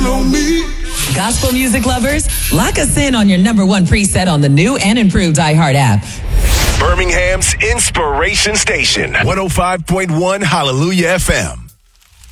on me. Gospel music lovers, lock us in on your number one preset on the new and improved iHeart app. Birmingham's Inspiration Station, 105.1 Hallelujah FM.